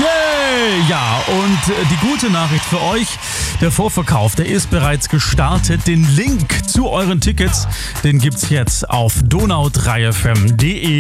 Yay! Ja, und die gute Nachricht für euch, der Vorverkauf, der ist bereits gestartet. Den Link zu euren Tickets, den gibt's jetzt auf donau3fm.de.